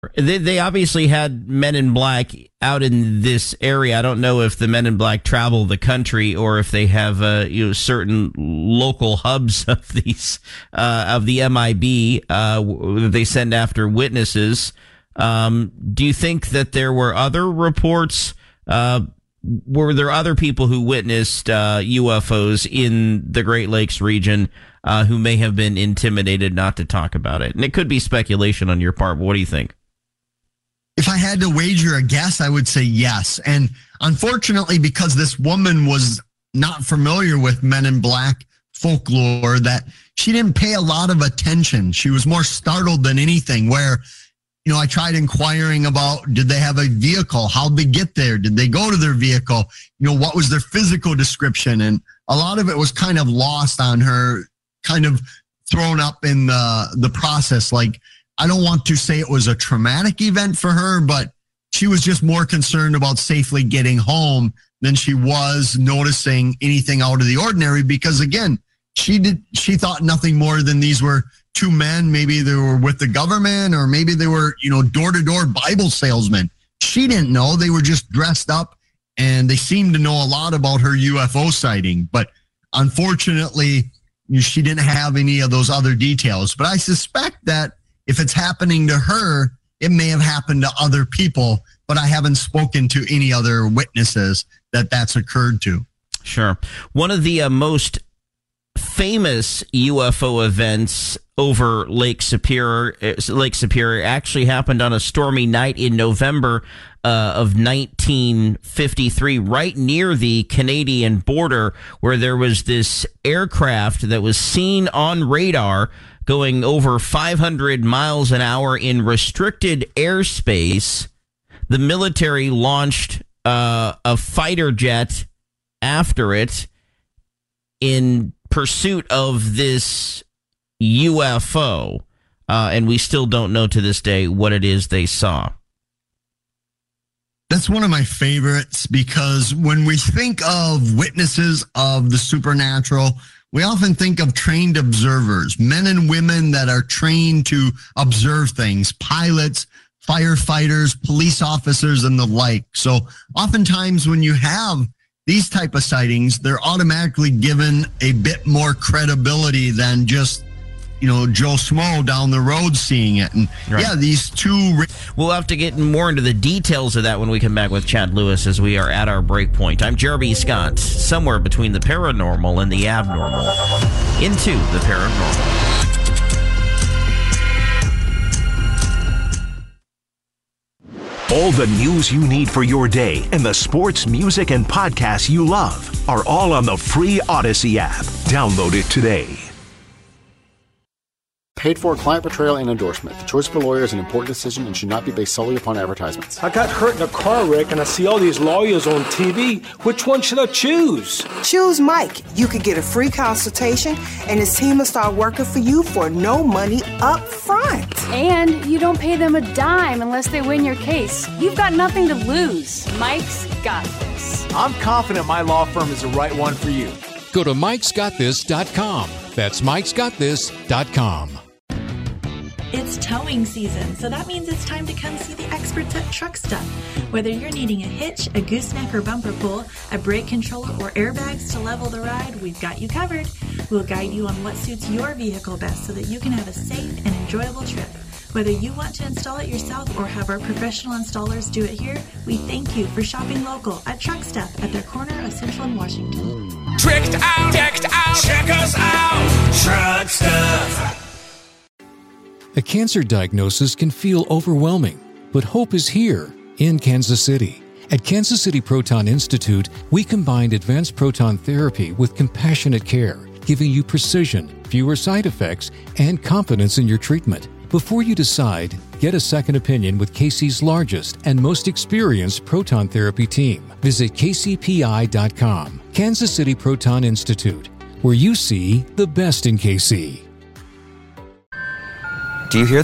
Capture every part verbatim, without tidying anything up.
They, they obviously had Men in Black out in this area. I don't know if the Men in Black travel the country or if they have uh, you know certain local hubs of these uh, of the M I B uh, that they send after witnesses. Um, do you think that there were other reports? Uh, were there other people who witnessed uh, U F Os in the Great Lakes region uh, who may have been intimidated not to talk about it? And it could be speculation on your part, but what do you think? If I had to wager a guess, I would say yes. And unfortunately, because this woman was not familiar with Men in Black folklore, that she didn't pay a lot of attention. She was more startled than anything, where, you know, I tried inquiring about, did they have a vehicle? How'd they get there? Did they go to their vehicle? You know, what was their physical description? And a lot of it was kind of lost on her, kind of thrown up in the, the process. Like, I don't want to say it was a traumatic event for her, but she was just more concerned about safely getting home than she was noticing anything out of the ordinary. Because again, she did, she thought nothing more than these were two men. Maybe they were with the government, or maybe they were, you know, door to door Bible salesmen. She didn't know. They were just dressed up, and they seemed to know a lot about her U F O sighting. But unfortunately, she didn't have any of those other details. But I suspect that if it's happening to her, it may have happened to other people, but I haven't spoken to any other witnesses that that's occurred to. Sure. One of the uh, most famous U F O events over Lake Superior, Lake Superior actually happened on a stormy night in November uh, of nineteen fifty-three, right near the Canadian border, where there was this aircraft that was seen on radar going over five hundred miles an hour in restricted airspace. The military launched uh, a fighter jet after it in pursuit of this U F O, uh, and we still don't know to this day what it is they saw. That's one of my favorites, because when we think of witnesses of the supernatural, we often think of trained observers, men and women that are trained to observe things, pilots, firefighters, police officers, and the like. So oftentimes when you have these type of sightings, they're automatically given a bit more credibility than just, you know, Joe Schmo down the road seeing it. And right. yeah, these two... We'll have to get more into the details of that when we come back with Chad Lewis, as we are at our break point. I'm Jeremy Scott, somewhere between the paranormal and the abnormal. Into the paranormal. All the news you need for your day and the sports, music, and podcasts you love are all on the free Odyssey app. Download it today. Paid for client betrayal and endorsement. The choice of a lawyer is an important decision and should not be based solely upon advertisements. I got hurt in a car wreck and I see all these lawyers on T V. Which one should I choose? Choose Mike. You could get a free consultation and his team will start working for you for no money up front. And you don't pay them a dime unless they win your case. You've got nothing to lose. Mike's got this. I'm confident my law firm is the right one for you. Go to mikes got this dot com. That's mikes got this dot com. It's towing season, so that means it's time to come see the experts at Truck Stuff. Whether you're needing a hitch, a gooseneck or bumper pull, a brake controller, or airbags to level the ride, we've got you covered. We'll guide you on what suits your vehicle best so that you can have a safe and enjoyable trip. Whether you want to install it yourself or have our professional installers do it here, we thank you for shopping local at Truck Stuff at their corner of Central and Washington. Tricked out, decked out, check us out, Truck Stuff. A cancer diagnosis can feel overwhelming, but hope is here in Kansas City. At Kansas City Proton Institute, we combined advanced proton therapy with compassionate care, giving you precision, fewer side effects, and confidence in your treatment. Before you decide, get a second opinion with K C's largest and most experienced proton therapy team. Visit K C P I dot com. Kansas City Proton Institute, where you see the best in K C. Do you hear that?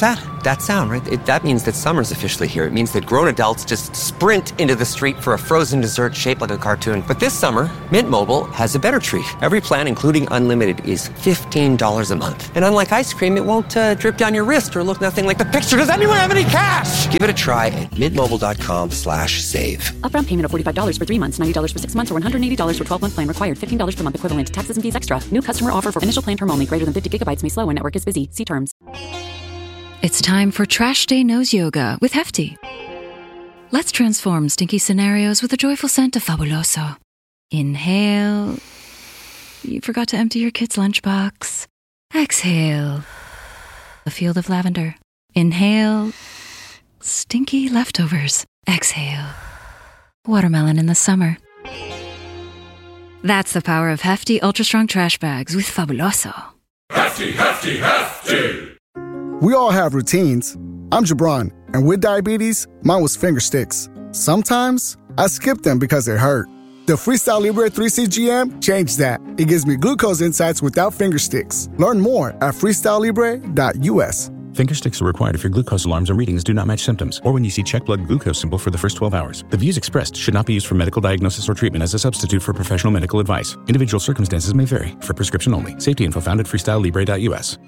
that sound, right? It, that means that summer's officially here. It means that grown adults just sprint into the street for a frozen dessert shaped like a cartoon. But this summer, Mint Mobile has a better treat. Every plan, including unlimited, is fifteen dollars a month. And unlike ice cream, it won't uh, drip down your wrist or look nothing like the picture. Does anyone have any cash? Give it a try at mintmobile.com slash save. Upfront payment of forty-five dollars for three months, ninety dollars for six months, or one hundred eighty dollars for twelve-month plan required. fifteen dollars per month equivalent. Taxes and fees extra. New customer offer for initial plan term only. Greater than fifty gigabytes may slow when network is busy. See terms. It's time for Trash Day Nose Yoga with Hefty. Let's transform stinky scenarios with a joyful scent of Fabuloso. Inhale. You forgot to empty your kid's lunchbox. Exhale. A field of lavender. Inhale. Stinky leftovers. Exhale. Watermelon in the summer. That's the power of Hefty Ultra Strong Trash Bags with Fabuloso. Hefty, hefty, hefty! We all have routines. I'm Jabron, and with diabetes, mine was finger sticks. Sometimes, I skip them because they hurt. The Freestyle Libre three C G M changed that. It gives me glucose insights without finger sticks. Learn more at freestyle libre dot u s. Finger sticks are required if your glucose alarms or readings do not match symptoms, or when you see check blood glucose symbol for the first twelve hours. The views expressed should not be used for medical diagnosis or treatment as a substitute for professional medical advice. Individual circumstances may vary. For prescription only. Safety info found at freestyle libre dot u s.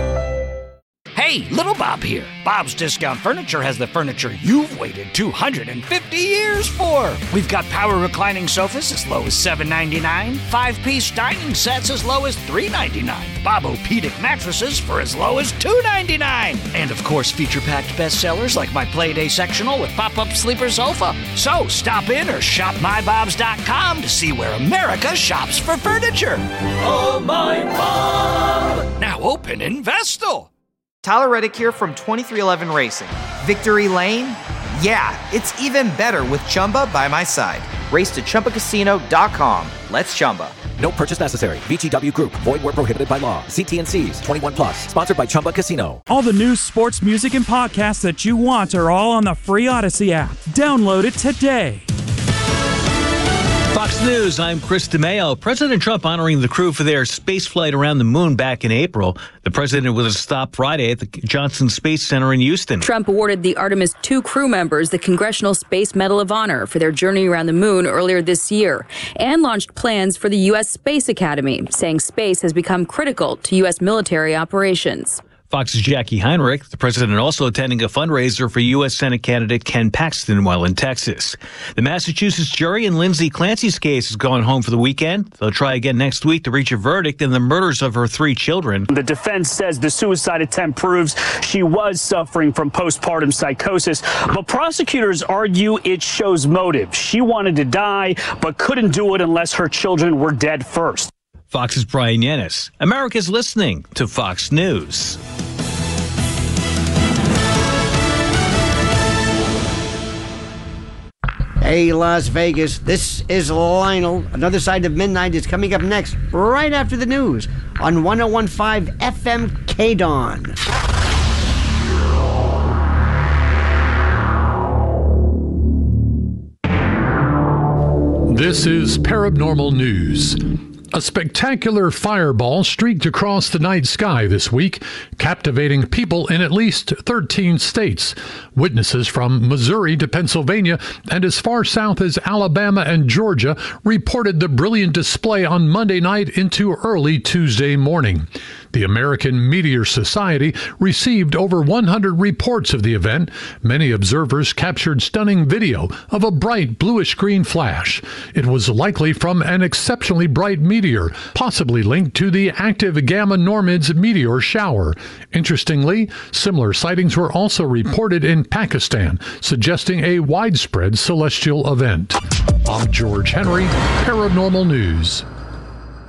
Hey, Little Bob here. Bob's Discount Furniture has the furniture you've waited two hundred fifty years for. We've got power reclining sofas as low as seven ninety-nine, five-piece dining sets as low as three ninety-nine, Bob-O-Pedic mattresses for as low as two ninety-nine, and of course feature-packed bestsellers like my Playday sectional with pop-up sleeper sofa. So stop in or shop my bobs dot com to see where America shops for furniture. Oh, my Bob! Now open in Vestal. Tyler Reddick here from twenty-three eleven Racing. Victory Lane? Yeah, it's even better with Chumba by my side. Race to Chumba Casino dot com. Let's Chumba. No purchase necessary. V G W Group. Void where prohibited by law. See T and C's. twenty-one plus. Sponsored by Chumba Casino. All the news, sports, music, and podcasts that you want are all on the free Odyssey app. Download it today. Fox News, I'm Chris DeMeo. President Trump honoring the crew for their space flight around the moon back in April. The president was a stop Friday at the Johnson Space Center in Houston. Trump awarded the Artemis two crew members the Congressional Space Medal of Honor for their journey around the moon earlier this year and launched plans for the U S. Space Academy, saying space has become critical to U S military operations. Fox's Jackie Heinrich, the president also attending a fundraiser for U S. Senate candidate Ken Paxton while in Texas. The Massachusetts jury in Lindsay Clancy's case is going home for the weekend. They'll try again next week to reach a verdict in the murders of her three children. The defense says the suicide attempt proves she was suffering from postpartum psychosis, but prosecutors argue it shows motive. She wanted to die, but couldn't do it unless her children were dead first. Fox's Brian Yennis. America's listening to Fox News. Hey, Las Vegas, this is Lionel. Another Side of Midnight is coming up next, right after the news, on one oh one point five F M K-Dawn. This is Paranormal News. A spectacular fireball streaked across the night sky this week, captivating people in at least thirteen states. Witnesses from Missouri to Pennsylvania and as far south as Alabama and Georgia reported the brilliant display on Monday night into early Tuesday morning. The American Meteor Society received over one hundred reports of the event. Many observers captured stunning video of a bright bluish-green flash. It was likely from an exceptionally bright meteor, possibly linked to the active Gamma Normids meteor shower. Interestingly, similar sightings were also reported in Pakistan, suggesting a widespread celestial event. I'm George Henry, Paranormal News.